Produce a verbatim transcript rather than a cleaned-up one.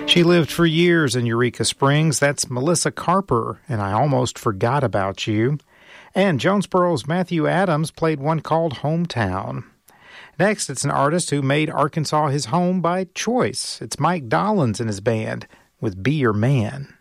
She lived for years in Eureka Springs. That's Melissa Carper, and I Almost Forgot About You. And Jonesboro's Matthew Adams played one called Hometown. Next, it's an artist who made Arkansas his home by choice. It's Mike Dollins and his band with Be Your Man.